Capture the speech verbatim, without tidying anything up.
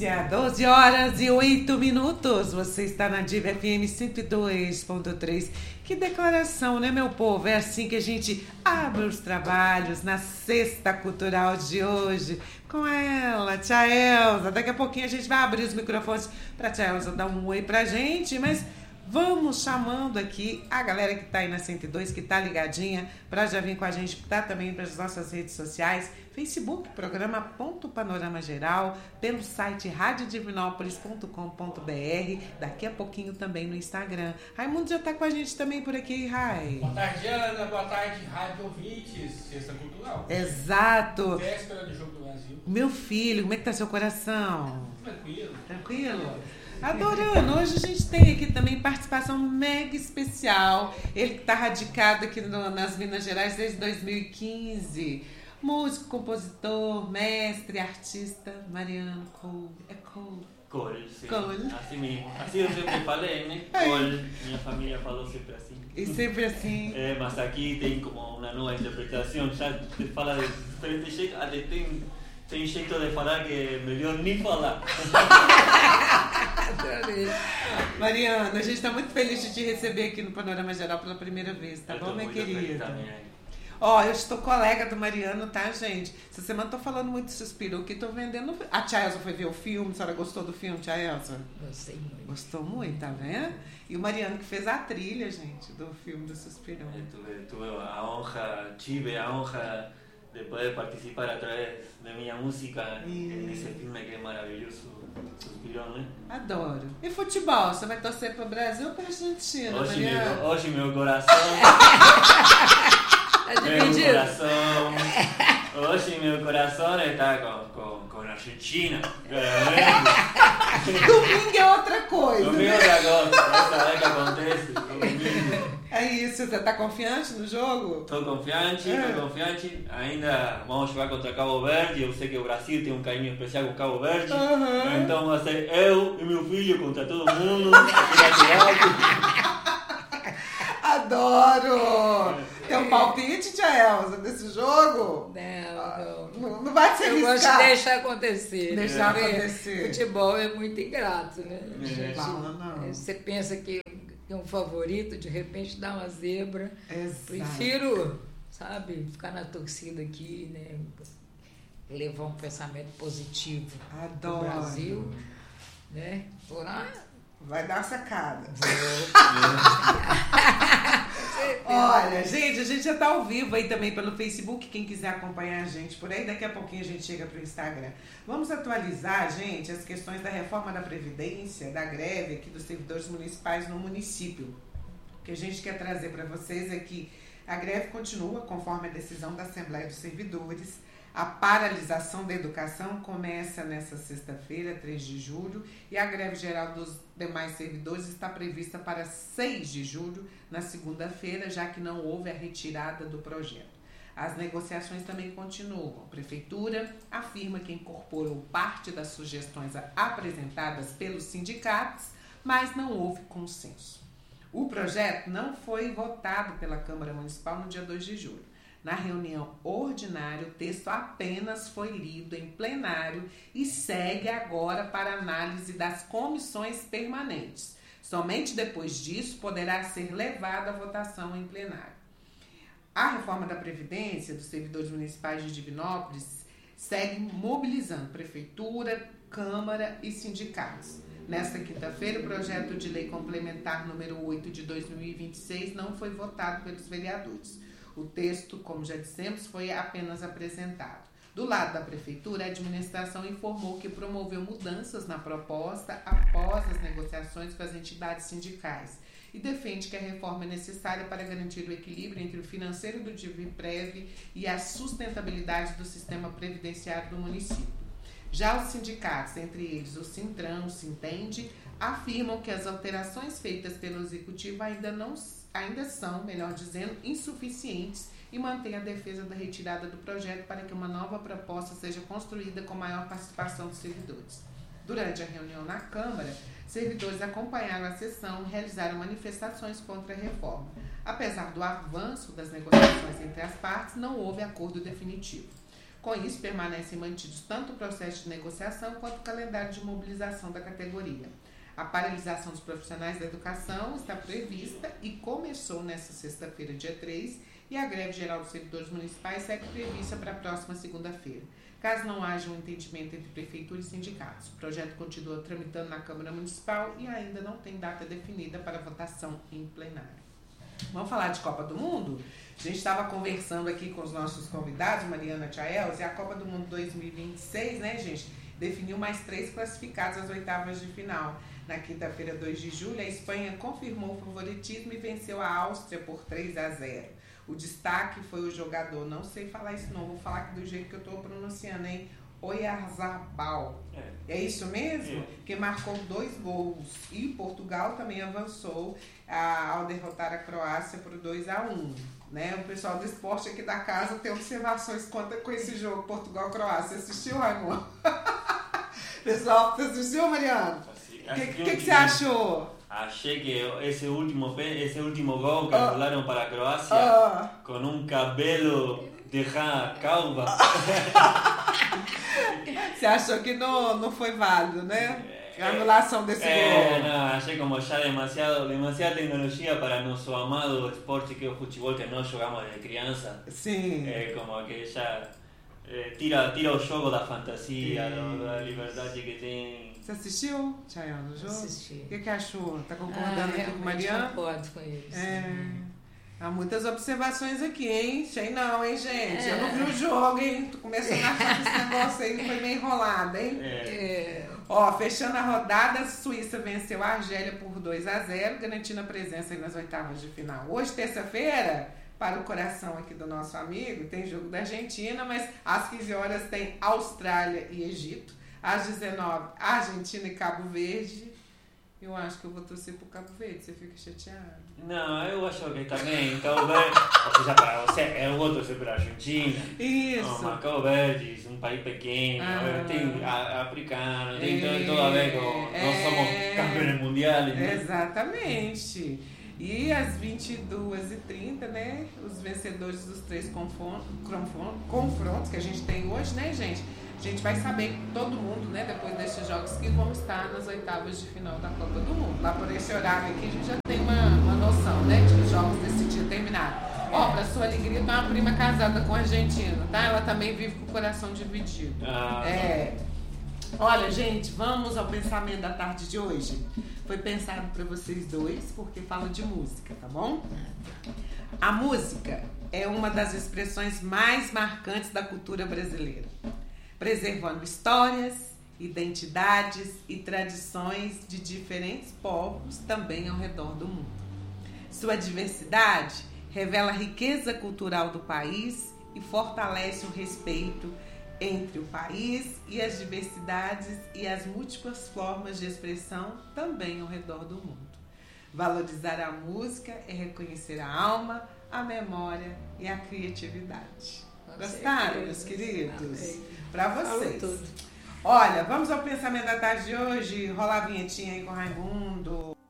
delícia! doze horas e oito minutos. Você está na Diva F M cento e dois ponto três. Que declaração, né, meu povo? É assim que a gente abre os trabalhos na Sexta Cultural de hoje. Com ela, Tia Elza. Daqui a pouquinho a gente vai abrir os microfones para a Tia Elza dar um oi pra gente, mas vamos chamando aqui a galera que está aí na cento e dois, que está ligadinha, para já vir com a gente, tá também para as nossas redes sociais, Facebook, programa Ponto Panorama Geral, pelo site rádio divinópolis ponto com ponto b r, daqui a pouquinho também no Instagram. Raimundo já está com a gente também por aqui, Rai. Boa tarde, Ana, boa tarde, Rádio Ouvintes, Sexta Cultural. Exato. Véspera do Jogo do Brasil. Meu filho, como é que tá seu coração? Tranquilo. Tranquilo? Adorando. Hoje a gente tem aqui também participação mega especial. Ele que está radicado aqui no, nas Minas Gerais desde dois mil e quinze. Músico, compositor, mestre, artista, Mariano Cole. É Cole? Cole, sim. Cole. Assim mesmo. Assim eu sempre falei, né? Cole. Minha família falou sempre assim. E sempre assim. É, mas aqui tem como uma nova interpretação. Já te fala de diferente jeito. Até tem, tem jeito de falar que é melhor nem falar. Mariana, a gente está muito feliz de te receber aqui no Panorama Geral pela primeira vez, tá eu bom, minha querida? Ó, eu estou colega do Mariano, tá, gente? Essa semana tô falando muito de Suspiro, que tô vendendo... A Tia Elza foi ver o filme, a senhora gostou do filme, Tia Elza? Gostei muito. Gostou muito, tá vendo? E o Mariano que fez a trilha, gente, do filme do Suspiro. Eu tuve, tuve a honra, tive a honra de poder participar a través de minha música e... nesse filme que é maravilhoso, Suspirão, né? Adoro. E futebol? Você vai torcer para o Brasil ou para a Argentina, hoje Mariano? Meu, hoje meu coração... meu coração... Hoje meu coração está com, com, com a Argentina. Domingo é outra coisa. Domingo né? é outra coisa. Essa é que acontece. Domingo. É isso. Você está confiante no jogo? Estou confiante, estou é. confiante. Ainda vamos jogar contra Cabo Verde. Eu sei que o Brasil tem um carinho especial com Cabo Verde. Uhum. Então vai ser eu e meu filho contra todo mundo. Adoro! Tem um palpite, Tia Elza, desse jogo? Não, não. Não, não vai ser Eu gosto de deixar acontecer. Deixar né? acontecer. Futebol é muito ingrato, né? É. Gente, Fala, não. Você pensa que é um favorito, de repente dá uma zebra. Exato. Prefiro, sabe, ficar na torcida aqui, né? Levar um pensamento positivo Adoro. pro Brasil, né? Por lá. Vai dar uma sacada. Olha, gente, a gente já tá ao vivo aí também pelo Facebook. Quem quiser acompanhar a gente por aí, daqui a pouquinho a gente chega pro Instagram. Vamos atualizar, gente, as questões da reforma da Previdência, da greve aqui dos servidores municipais no município. O que a gente quer trazer para vocês é que a greve continua conforme a decisão da Assembleia dos Servidores. A paralisação da educação começa nesta sexta-feira, três de julho, e a greve geral dos demais servidores está prevista para seis de julho, na segunda-feira, já que não houve a retirada do projeto. As negociações também continuam. A Prefeitura afirma que incorporou parte das sugestões apresentadas pelos sindicatos, mas não houve consenso. O projeto não foi votado pela Câmara Municipal no dia dois de julho. Na reunião ordinária, o texto apenas foi lido em plenário e segue agora para análise das comissões permanentes. Somente depois disso poderá ser levado à votação em plenário. A reforma da Previdência dos servidores municipais de Divinópolis segue mobilizando Prefeitura, Câmara e sindicatos. Nesta quinta-feira, o projeto de lei complementar número oito de dois mil e vinte e seis não foi votado pelos vereadores. O texto, como já dissemos, foi apenas apresentado. Do lado da Prefeitura, a administração informou que promoveu mudanças na proposta após as negociações com as entidades sindicais e defende que a reforma é necessária para garantir o equilíbrio entre o financeiro do Diviprev e a sustentabilidade do sistema previdenciário do município. Já os sindicatos, entre eles o Sintran, o Sintende, afirmam que as alterações feitas pelo Executivo ainda não ainda são, melhor dizendo, insuficientes e mantém a defesa da retirada do projeto para que uma nova proposta seja construída com maior participação dos servidores. Durante a reunião na Câmara, servidores acompanharam a sessão e realizaram manifestações contra a reforma. Apesar do avanço das negociações entre as partes, não houve acordo definitivo. Com isso, permanecem mantidos tanto o processo de negociação quanto o calendário de mobilização da categoria. A paralisação dos profissionais da educação está prevista e começou nesta sexta-feira, dia três, e a greve geral dos servidores municipais segue prevista para a próxima segunda-feira. Caso não haja um entendimento entre prefeitura e sindicatos, o projeto continua tramitando na Câmara Municipal e ainda não tem data definida para votação em plenário. Vamos falar de Copa do Mundo? A gente estava conversando aqui com os nossos convidados, Mariana Chaels, e a Copa do Mundo dois mil e vinte e seis, né, gente, definiu mais três classificados às oitavas de final. Na quinta-feira, dois de julho, a Espanha confirmou o favoritismo e venceu a Áustria por três a zero. O destaque foi o jogador, não sei falar isso não, vou falar aqui do jeito que eu estou pronunciando, hein? Oyarzabal. É. É isso mesmo? É. Que marcou dois gols. E Portugal também avançou a, ao derrotar a Croácia por dois a um. Né? O pessoal do esporte aqui da casa tem observações quanto com esse jogo Portugal-Croácia. Você assistiu, Raimundo? Pessoal, você assistiu, Mariano? O que, que, que você achou? Achei que esse último, esse último gol que anularam uh, para a Croácia uh, com um cabelo de rã calva. Você achou que não, não foi válido, né? A anulação desse é, gol. Não, achei como já demasiado, demasiada tecnologia para nosso amado esporte que é o futebol que nós jogamos de criança. Sim. É como que já é, tira, tira o jogo da fantasia, do, da liberdade que tem. Você assistiu, Chayana, no jogo? Assisti. O que, que achou? Tá concordando ah, aqui com o Mariano? Concordo com eles. É. Há muitas observações aqui, hein? Sei não, hein, gente? É. Eu não vi o jogo, hein? Tô começando a achar que esse negócio aí foi meio enrolado, hein? É. Ó, fechando a rodada, a Suíça venceu a Argélia por dois a zero, garantindo a presença aí nas oitavas de final. Hoje, terça-feira, para o coração aqui do nosso amigo, tem jogo da Argentina, mas às quinze horas tem Austrália e Egito. Às dezenove, Argentina e Cabo Verde. Eu acho que eu vou torcer pro Cabo Verde. Você fica chateado? Não, eu acho que também. Cabo Verde, ou seja, para você, eu vou torcer para a Argentina. Isso. Oh, mas Cabo Verde, um país pequeno, ah, tem a, africano, tem é, tudo a ver com. É, nós somos campeões mundiais. Né? Exatamente. E às vinte e duas e trinta, né? Os vencedores dos três confrontos, confrontos que a gente tem hoje, né, gente? A gente vai saber, todo mundo, né, depois destes jogos, que vão estar nas oitavas de final da Copa do Mundo. Lá por esse horário aqui, a gente já tem uma, uma noção, né, de que os jogos desse dia terminaram. Ó, pra sua alegria, tem uma prima casada com argentino, tá? Ela também vive com o coração dividido. Ah. É. Olha, gente, vamos ao pensamento da tarde de hoje. Foi pensado para vocês dois, porque fala de música, tá bom? A música é uma das expressões mais marcantes da cultura brasileira, preservando histórias, identidades e tradições de diferentes povos também ao redor do mundo. Sua diversidade revela a riqueza cultural do país e fortalece o respeito entre o país e as diversidades e as múltiplas formas de expressão também ao redor do mundo. Valorizar a música é reconhecer a alma, a memória e a criatividade. Gostaram, meus queridos? Para vocês. Olha, vamos ao pensamento da tarde de hoje. Rola a vinhetinha aí com o Raimundo.